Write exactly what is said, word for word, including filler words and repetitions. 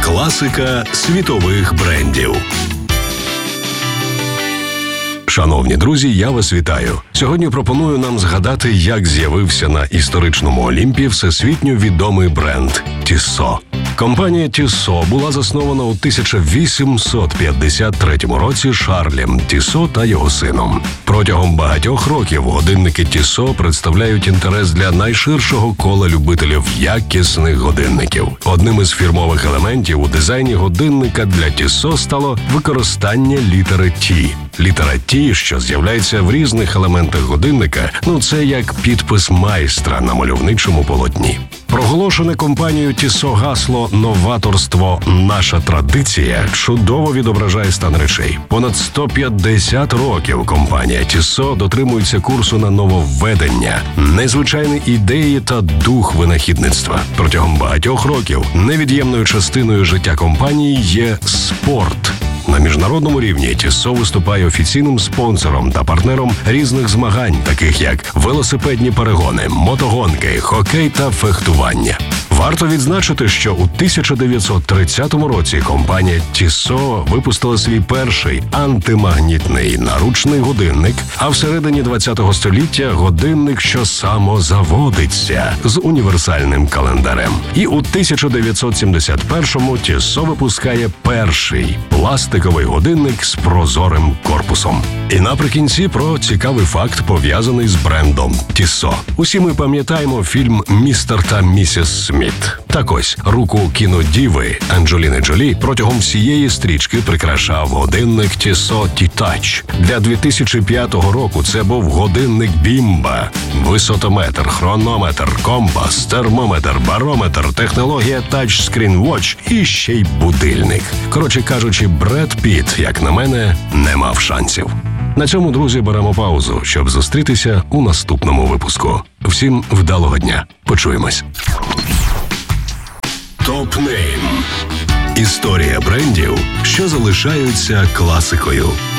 Класика світових брендів. Шановні друзі, я вас вітаю. Сьогодні пропоную нам згадати, як з'явився на історичному Олімпі всесвітньо відомий бренд Tissot. Компанія Tissot була заснована у тисяча вісімсот п'ятдесят третьому році Шарлем Tissot та його сином. Протягом багатьох років годинники Tissot представляють інтерес для найширшого кола любителів якісних годинників. Одним із фірмових елементів у дизайні годинника для Tissot стало використання літери T. Літера T, що з'являється в різних елементах годинника, ну це як підпис майстра на мальовничому полотні. Проголошене компанією Tissot гасло «Новаторство – наша традиція» чудово відображає стан речей. Понад сто п'ятдесят років компанія Tissot дотримується курсу на нововведення, незвичайні ідеї та дух винахідництва. Протягом багатьох років невід'ємною частиною життя компанії є спорт. На міжнародному рівні Tissot виступає офіційним спонсором та партнером різних змагань, таких як велосипедні перегони, мотогонки, хокей та фехтування. Варто відзначити, що у тисяча дев'ятсот тридцятому році компанія Tissot випустила свій перший антимагнітний наручний годинник, а всередині ХХ століття годинник, що самозаводиться, з універсальним календарем. І у тисяча дев'ятсот сімдесят першому Tissot випускає перший пластиковий годинник з прозорим корпусом. І наприкінці про цікавий факт, пов'язаний з брендом Tissot. Усі ми пам'ятаємо фільм «Містер та місіс Сміт». Так ось, руку кінодіви Анджеліни Джолі протягом всієї стрічки прикрашав годинник Tissot T-Touch. Для дві тисячі п'ятого року це був годинник Бімба. Висотометр, хронометр, компас, термометр, барометр, технологія Touchscreen Watch і ще й будильник. Коротше кажучи, Бред Піт, як на мене, не мав шансів. На цьому, друзі, беремо паузу, щоб зустрітися у наступному випуску. Всім вдалого дня. Почуємось. Топ-нейм. Історія брендів, що залишаються класикою.